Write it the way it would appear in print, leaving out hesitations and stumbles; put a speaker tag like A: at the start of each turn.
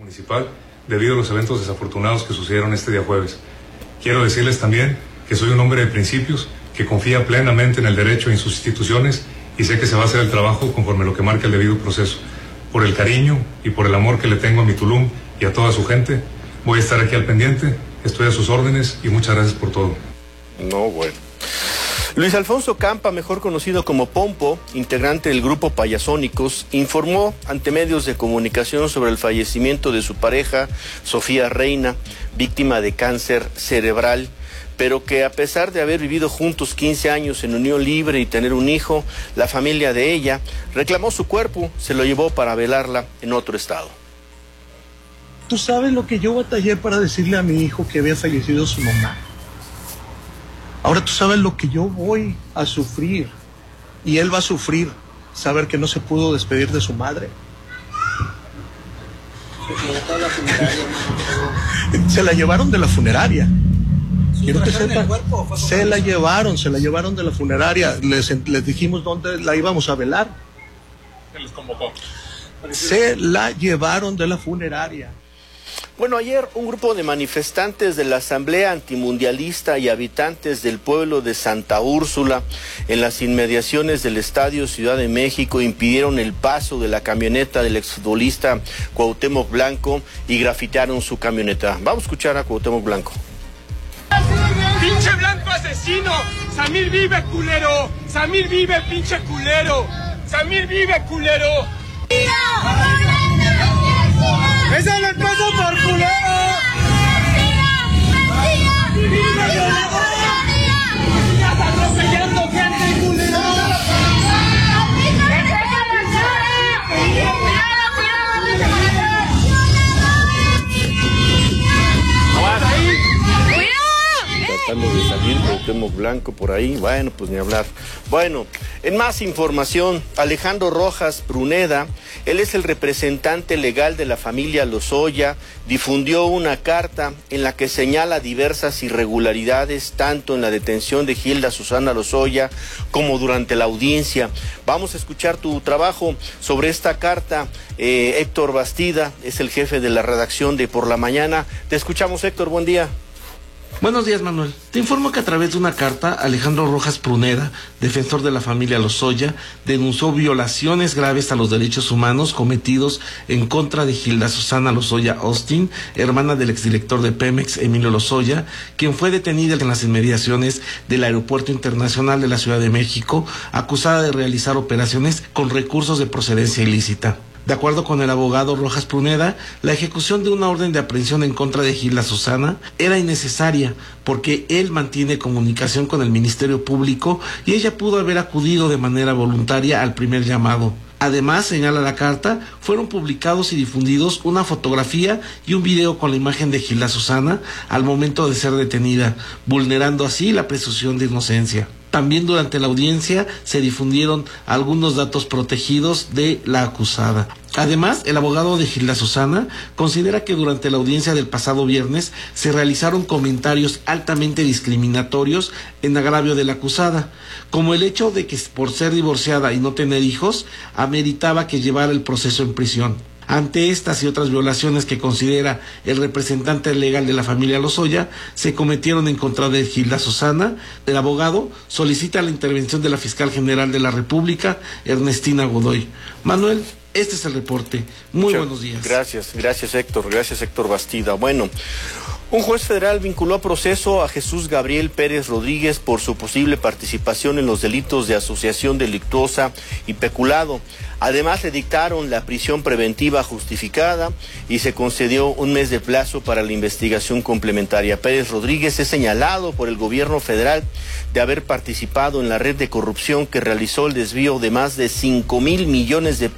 A: municipal debido a los eventos desafortunados que sucedieron este día jueves. Quiero decirles también que soy un hombre de principios, que confía plenamente en el derecho y en sus instituciones y sé que se va a hacer el trabajo conforme lo que marca el debido proceso. Por el cariño y por el amor que le tengo a mi Tulum y a toda su gente, voy a estar aquí al pendiente, estoy a sus órdenes y muchas gracias por todo.
B: No, bueno. Luis Alfonso Campa, mejor conocido como Pompo, integrante del grupo Payasónicos, informó ante medios de comunicación sobre el fallecimiento de su pareja, Sofía Reina, víctima de cáncer cerebral, pero que a pesar de haber vivido juntos 15 años en unión libre y tener un hijo, la familia de ella reclamó su cuerpo, se lo llevó para velarla en otro estado.
C: ¿Tú sabes lo que yo batallé para decirle a mi hijo que había fallecido su mamá? Ahora tú sabes lo que yo voy a sufrir, y él va a sufrir, saber que no se pudo despedir de su madre. Se la llevaron de la funeraria. Quiero que sepan, se la llevaron de la funeraria. Les dijimos dónde la íbamos a velar.
D: ¿Se les convocó?
C: Se la llevaron de la funeraria.
B: Bueno, ayer un grupo de manifestantes de la Asamblea Antimundialista y habitantes del pueblo de Santa Úrsula, en las inmediaciones del Estadio Ciudad de México, impidieron el paso de la camioneta del exfutbolista Cuauhtémoc Blanco y grafitearon su camioneta. Vamos a escuchar a Cuauhtémoc Blanco.
D: ¡Pinche Blanco asesino! ¡Samir vive, culero! ¡Samir vive, pinche culero! ¡Samir vive, culero! ¡Ese le pasa por culero! ¡Estás atropellando gente, culero!
B: Tratando de salir Cuauhtémoc Blanco por ahí, bueno, pues ni hablar. Bueno, en más información, Alejandro Rojas Pruneda, él es el representante legal de la familia Lozoya, difundió una carta en la que señala diversas irregularidades, tanto en la detención de Gilda Susana Lozoya como durante la audiencia. Vamos a escuchar tu trabajo sobre esta carta. Héctor Bastida es el jefe de la redacción de Por la Mañana. Te escuchamos, Héctor, buen día.
E: Buenos días, Manuel. Te informo que a través de una carta, Alejandro Rojas Pruneda, defensor de la familia Lozoya, denunció violaciones graves a los derechos humanos cometidos en contra de Gilda Susana Lozoya Austin, hermana del exdirector de Pemex, Emilio Lozoya, quien fue detenida en las inmediaciones del Aeropuerto Internacional de la Ciudad de México, acusada de realizar operaciones con recursos de procedencia ilícita. De acuerdo con el abogado Rojas Pruneda, la ejecución de una orden de aprehensión en contra de Gilda Susana era innecesaria porque él mantiene comunicación con el Ministerio Público y ella pudo haber acudido de manera voluntaria al primer llamado. Además, señala la carta, fueron publicados y difundidos una fotografía y un video con la imagen de Gilda Susana al momento de ser detenida, vulnerando así la presunción de inocencia. También durante la audiencia se difundieron algunos datos protegidos de la acusada. Además, el abogado de Gilda Susana considera que durante la audiencia del pasado viernes se realizaron comentarios altamente discriminatorios en agravio de la acusada, como el hecho de que por ser divorciada y no tener hijos, ameritaba que llevara el proceso en prisión. Ante estas y otras violaciones que considera el representante legal de la familia Lozoya, se cometieron en contra de Gilda Susana. El abogado solicita la intervención de la fiscal general de la República, Ernestina Godoy. Manuel, este es el reporte. Muy buenos días.
B: Gracias Héctor Bastida. Bueno, un juez federal vinculó a proceso a Jesús Gabriel Pérez Rodríguez por su posible participación en los delitos de asociación delictuosa y peculado. Además, le dictaron la prisión preventiva justificada y se concedió un mes de plazo para la investigación complementaria. Pérez Rodríguez es señalado por el gobierno federal de haber participado en la red de corrupción que realizó el desvío de más de 5,000 millones de pesos